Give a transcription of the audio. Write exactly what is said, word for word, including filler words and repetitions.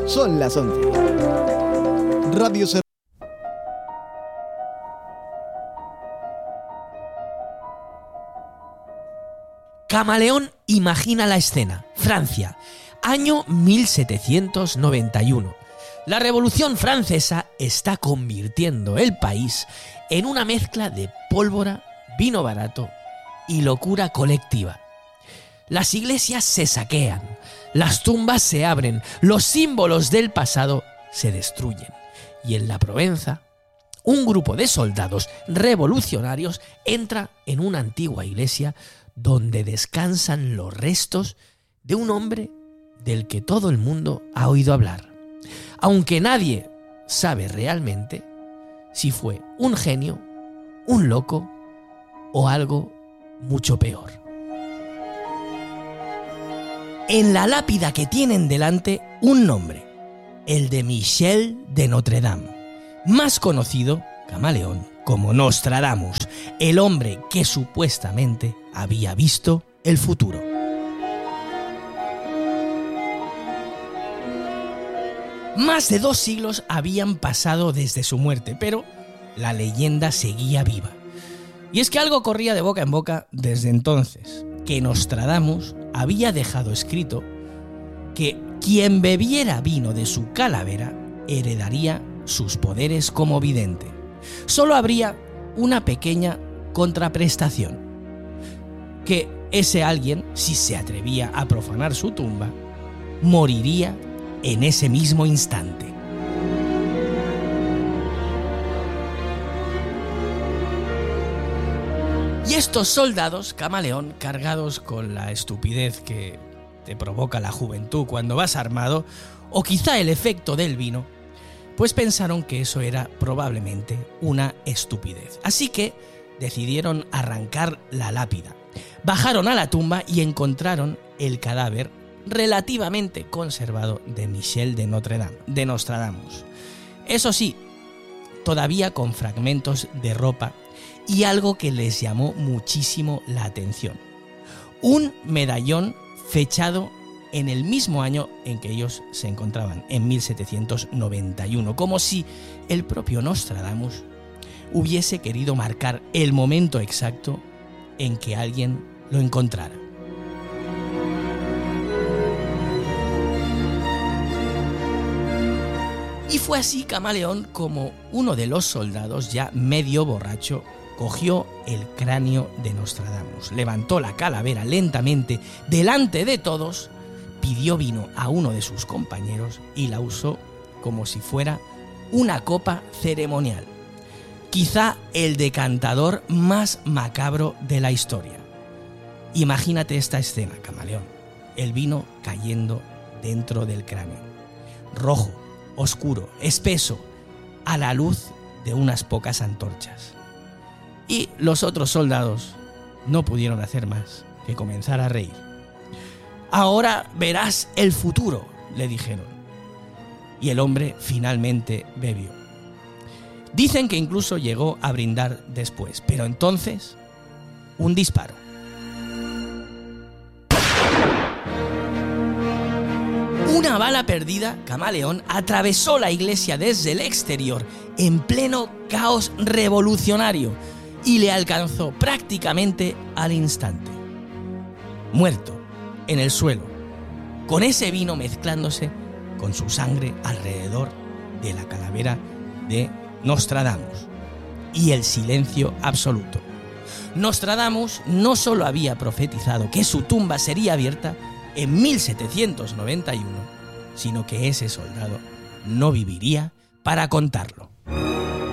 Son las once. Radio Ser- Camaleón imagina la escena. Francia, año mil setecientos noventa y uno. La Revolución Francesa está convirtiendo el país en una mezcla de pólvora, vino barato y locura colectiva. Las iglesias se saquean, las tumbas se abren, los símbolos del pasado se destruyen. Y en la Provenza, un grupo de soldados revolucionarios entra en una antigua iglesia donde descansan los restos de un hombre del que todo el mundo ha oído hablar, aunque nadie sabe realmente si fue un genio, un loco o algo mucho peor. En la lápida que tienen delante un nombre, el de Michel de Notre Dame, más conocido, Camaleón, como Nostradamus, el hombre que supuestamente había visto el futuro. Más de dos siglos habían pasado desde su muerte, pero la leyenda seguía viva. Y es que algo corría de boca en boca desde entonces, que Nostradamus había dejado escrito que quien bebiera vino de su calavera heredaría sus poderes como vidente. Solo habría una pequeña contraprestación, que ese alguien, si se atrevía a profanar su tumba, moriría en ese mismo instante. Y estos soldados, Camaleón, cargados con la estupidez que te provoca la juventud cuando vas armado, o quizá el efecto del vino, pues pensaron que eso era probablemente una estupidez. Así que decidieron arrancar la lápida. Bajaron a la tumba y encontraron el cadáver relativamente conservado de Michel de Notre Dame, de Nostradamus. Eso sí, todavía con fragmentos de ropa y algo que les llamó muchísimo la atención: un medallón fechado en el mismo año en que ellos se encontraban, en mil setecientos noventa y uno, como si el propio Nostradamus hubiese querido marcar el momento exacto en que alguien lo encontrara. Y fue así, Camaleón, como uno de los soldados, ya medio borracho, cogió el cráneo de Nostradamus, levantó la calavera lentamente delante de todos, pidió vino a uno de sus compañeros y la usó como si fuera una copa ceremonial. Quizá el decantador más macabro de la historia. Imagínate esta escena, Camaleón. El vino cayendo dentro del cráneo. Rojo, oscuro, espeso, a la luz de unas pocas antorchas. Y los otros soldados no pudieron hacer más que comenzar a reír. «Ahora verás el futuro», le dijeron. Y el hombre finalmente bebió. Dicen que incluso llegó a brindar después, pero entonces, un disparo. Una bala perdida, Camaleón, atravesó la iglesia desde el exterior, en pleno caos revolucionario, y le alcanzó prácticamente al instante. Muerto, en el suelo, con ese vino mezclándose con su sangre alrededor de la calavera de Nostradamus, y el silencio absoluto. Nostradamus no solo había profetizado que su tumba sería abierta en mil setecientos noventa y uno, sino que ese soldado no viviría para contarlo.